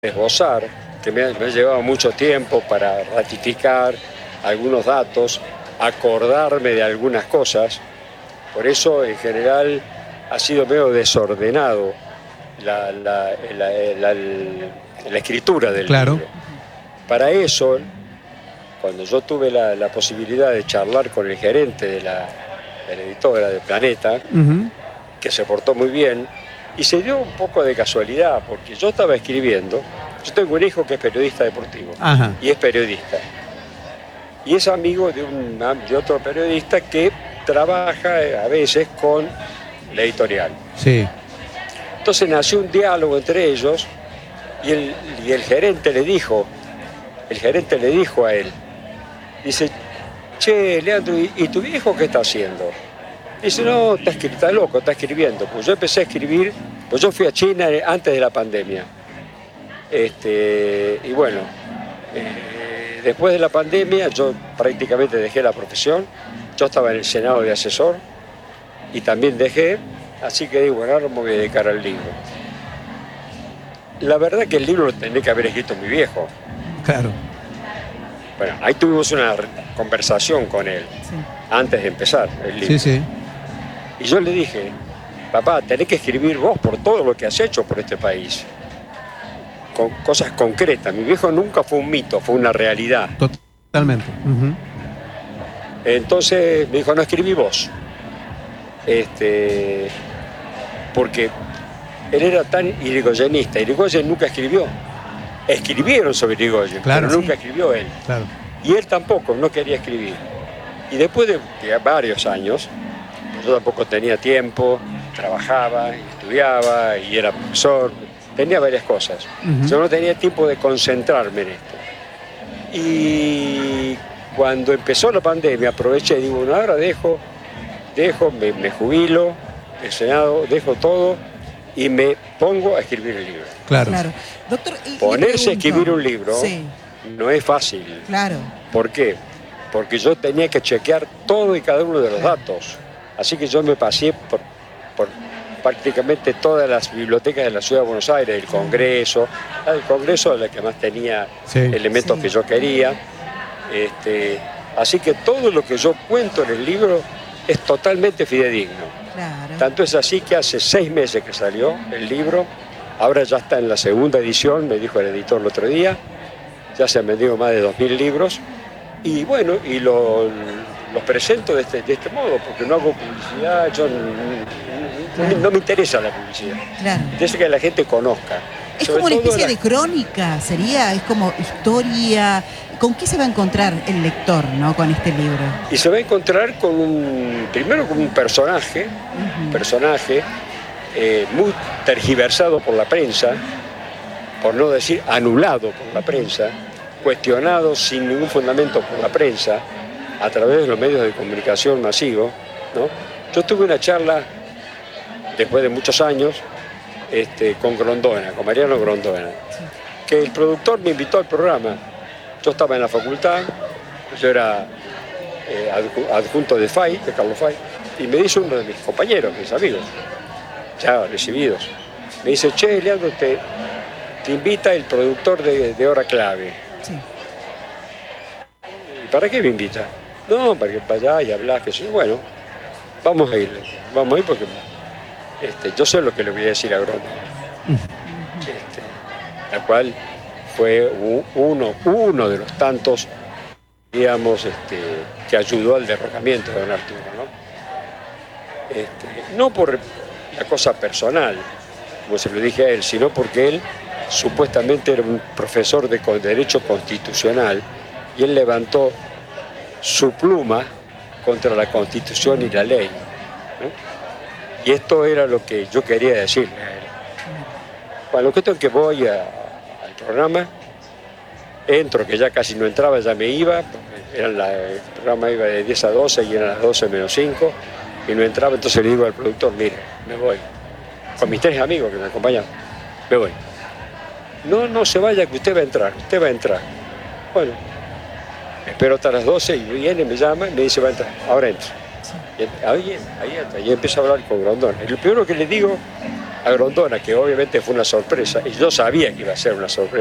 esbozar, que me ha llevado mucho tiempo para ratificar algunos datos, acordarme de algunas cosas. Por eso, en general, ha sido medio desordenado la escritura del libro. Para eso, cuando yo tuve la posibilidad de charlar con el gerente de la editora de Planeta, que se portó muy bien, y se dio un poco de casualidad, porque yo estaba escribiendo. Yo tengo un hijo que es periodista deportivo. Y es periodista. Y es amigo de otro periodista que trabaja a veces con la editorial. Sí. Entonces nació un diálogo entre ellos y el gerente le dijo a él, dice, che, Leandro, ¿y tu viejo qué está haciendo? Dice, no, está loco, está escribiendo. Pues yo empecé a escribir, pues yo fui a China antes de la pandemia. Y bueno, después de la pandemia yo prácticamente dejé la profesión. Yo estaba en el Senado de asesor y también dejé, así que digo, bueno, ahora me voy a dedicar al libro. La verdad que el libro lo tendría que haber escrito mi viejo. Claro. Bueno, ahí tuvimos una conversación con él, antes de empezar el libro. Sí. Y yo le dije, papá, tenés que escribir vos por todo lo que has hecho por este país. Con cosas concretas. Mi viejo nunca fue un mito, fue una realidad. Totalmente. Entonces me dijo, no, escribí vos. Porque él era tan irigoyenista. Irigoyen nunca escribió. Escribieron sobre Irigoyen, pero nunca escribió él. Claro. Y él tampoco, no quería escribir. Y después de varios años, yo tampoco tenía tiempo, trabajaba, estudiaba y era profesor, tenía varias cosas. Yo no tenía tiempo de concentrarme en esto. Y cuando empezó la pandemia aproveché y digo, bueno, ahora me jubilo del Senado, dejo todo y me pongo a escribir el libro. Claro. Doctor, ponerse a escribir un libro no es fácil. Claro. ¿Por qué? Porque yo tenía que chequear todo y cada uno de los datos. Así que yo me pasé por prácticamente todas las bibliotecas de la Ciudad de Buenos Aires, del Congreso. El Congreso es la que más tenía elementos que yo quería. Así que todo lo que yo cuento en el libro es totalmente fidedigno. Claro. Tanto es así que hace 6 meses que salió el libro, ahora ya está en la segunda edición, me dijo el editor el otro día, ya se han vendido más de 2.000 libros, y bueno, y los presento de este modo, porque no hago publicidad, no me interesa la publicidad. Claro. Me interesa que la gente conozca. Es como una especie de crónica, es como historia. ¿Con qué se va a encontrar el lector, ¿no?, con este libro? Y se va a encontrar primero con un personaje, muy tergiversado por la prensa, por no decir anulado por la prensa, cuestionado sin ningún fundamento por la prensa, a través de los medios de comunicación masivos, ¿no? Yo tuve una charla, después de muchos años, con Grondona, con Mariano Grondona, que el productor me invitó al programa. Yo estaba en la facultad, yo era adjunto de Carlos Fay, y me dice uno de mis compañeros, mis amigos, ya recibidos, me dice, che, Leandro, te invita el productor de Hora Clave. Sí. ¿Y para qué me invita? No, para que vaya y hablas, que sí. Bueno, vamos a ir porque yo sé lo que le voy a decir a Grondona. La cual fue uno de los tantos, digamos, que ayudó al derrocamiento de don Arturo, ¿no? No por la cosa personal, como se lo dije a él, sino porque él supuestamente era un profesor de Derecho Constitucional y él levantó su pluma contra la Constitución y la ley, ¿no? Y esto era lo que yo quería decirle a él. Bueno, lo que tengo que voy al programa, entro, que ya casi no entraba, ya me iba, porque el programa iba de 10 a 12 y eran las 12 menos 5, y no entraba, entonces le digo al productor, mire, me voy, con mis 3 amigos que me acompañan, me voy. No se vaya, que usted va a entrar. Bueno, espero hasta las 12 y viene, me llama y me dice, va a entrar, ahora entra. Ahí entra, y empiezo a hablar con Grondona. Y lo primero que le digo, a Grondona, que obviamente fue una sorpresa, y yo sabía que iba a ser una sorpresa.